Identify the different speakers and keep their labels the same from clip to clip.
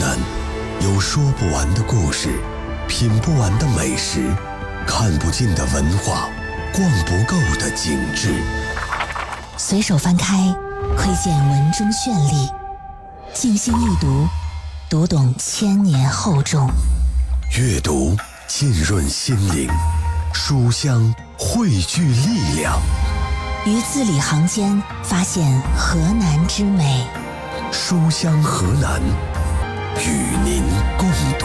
Speaker 1: 南，有说不完的故事，品不完的美食，看不尽的文化，逛不够的景致。
Speaker 2: 随手翻开，窥见文中绚丽；静心一读，读懂千年厚重。
Speaker 1: 阅读浸润心灵，书香汇聚力量。
Speaker 2: 于字里行间发现河南之美。
Speaker 1: 书香河南，与您共读。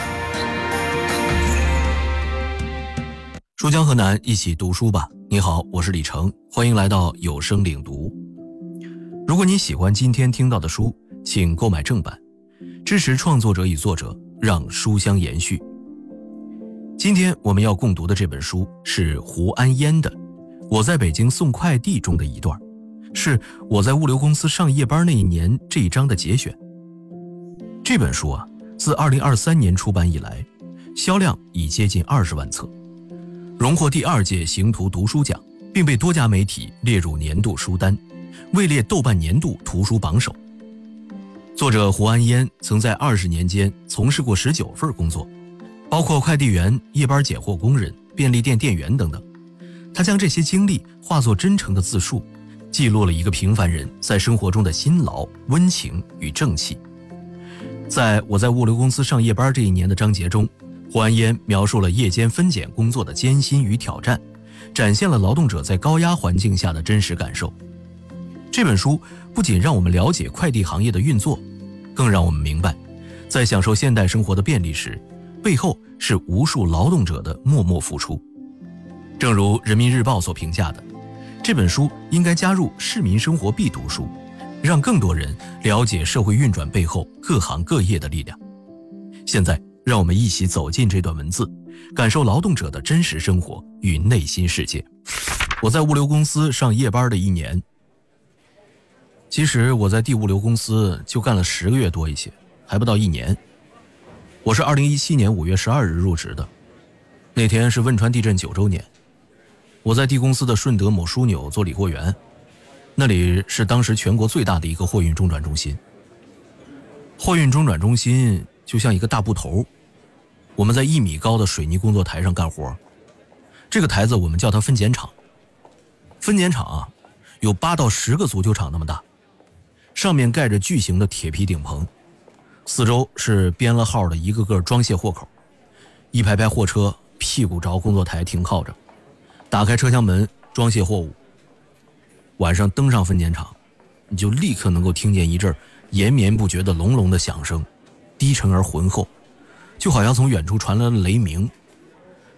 Speaker 3: 书香河南，一起读书吧。你好，我是李成，欢迎来到有声领读。如果你喜欢今天听到的书，请购买正版，支持创作者与作者，让书香延续。今天我们要共读的这本书是胡安烟的《我在北京送快递》中的一段，是我在物流公司上夜班那一年这一章的节选。这本书自2023年出版以来，销量已接近20万册，荣获第2届行图读书奖，并被多家媒体列入年度书单，位列豆瓣年度图书榜首。作者胡安烟曾在20年间从事过19份工作，包括快递员、夜班拣货工人、便利店店员等等。他将这些经历化作真诚的自述，记录了一个平凡人在生活中的辛劳、温情与正气。在我在物流公司上夜班这一年的章节中，胡安烟描述了夜间分拣工作的艰辛与挑战，展现了劳动者在高压环境下的真实感受。这本书不仅让我们了解快递行业的运作，更让我们明白，在享受现代生活的便利时，背后是无数劳动者的默默付出。正如人民日报所评价的，这本书应该加入市民生活必读书，让更多人了解社会运转背后各行各业的力量。现在让我们一起走进这段文字，感受劳动者的真实生活与内心世界。我在物流公司上夜班的一年，其实我在地物流公司就干了10个月多一些，还不到1年。我是2017年5月12日入职的，那天是汶川地震9周年。我在地公司的顺德某枢纽做理货员，那里是当时全国最大的一个货运中转中心。货运中转中心就像一个大布头，我们在1米高的水泥工作台上干活。这个台子我们叫它分拣场。分拣场有8到10个足球场那么大，上面盖着巨型的铁皮顶棚，四周是编了号的一个个装卸货口，一排排货车屁股着工作台停靠着，打开车厢门装卸货物。晚上登上分拣场，你就立刻能够听见一阵延绵不绝的隆隆的响声，低沉而浑厚，就好像从远处传来了雷鸣，